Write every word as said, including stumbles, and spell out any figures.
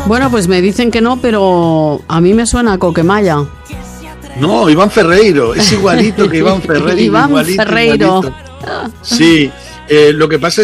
Bueno, pues me dicen que no, pero a mí me suena a Coquemaya. No, Iván Ferreiro, es igualito que Iván Ferreiro. Iván igualito, Ferreiro. Igualito. Sí, eh, lo que pasa es